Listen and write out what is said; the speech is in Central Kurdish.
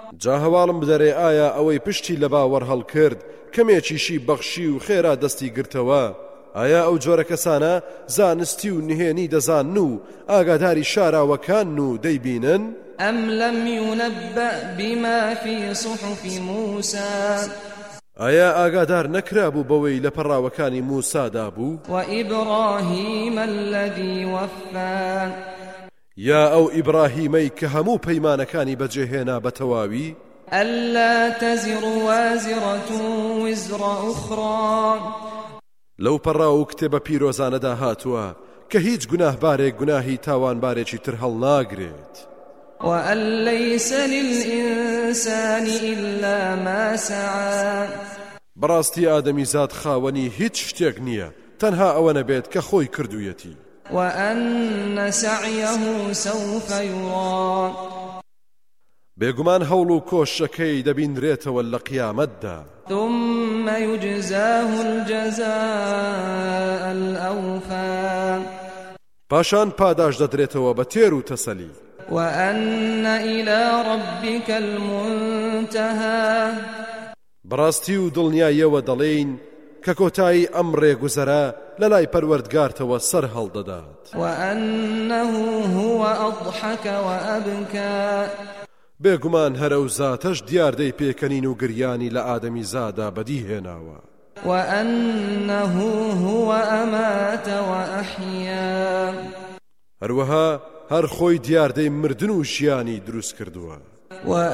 جا هەواڵم بدەرێ ئایا ئەوەی پشتی لە باوەڕ هەڵکرد کەمێکیشی بەخشی و خێرا دەستی گرتەوە ئایا ئەو جۆرە کەسانە زانستی و نهێنی دەزانن و ئاگاداری شاراوەکان و دەیبینن أم لم ينبأ بما في صحف موسى ئایا ئاگادار نەکرابوو بەوەی لە پەڕاوەکانی موسادا بوو وإبراهيم الذي وفى یا ئەو ئیبراهیمەی کە هەموو پەیمانەکانی بەجێهێنا بە تەواوی ألا تزر وازرة وزر أخرى لەو پەڕا و کتێبە پیرۆزانەدا هاتووە کە هیچ گوناهبارێک گوناهی تاوانبارێکی تر هەڵناگرێت وأن ليس للإنسان إلا ما سعى بەڕاستی ئادەمی زاد خاوەنی هیچ شتێک نییە تەنها ئەوە نەبێت کە خۆی کردوویەتی وأن سعيه سوف يرى بێگومان هەوڵ و کۆشەکەی دەبینرێتەوە لە قیامەتدا ثم يجزاه الجزاء الأوفى پاشان پاداش دەدرێتەوە بە تێر و تەسەلی وأن إلى ربك المنتهى بەڕاستی و دڵنیاییەوە دەڵێین کە کۆتایی ئەم ڕێگوزەرە لە لای پەروەردگارتەوە سەر هەڵدەدات وأنه هو أضحك وأبكى بێگومان هەرە و زاتەش دیاردەی پێکەنین و گریانی لە ئادەمی زادا بەدیهێناوە وأنه هو أمات وأحيا هەروەها هەر خۆی دیاردەی مردن و ژیانی دروست کردووە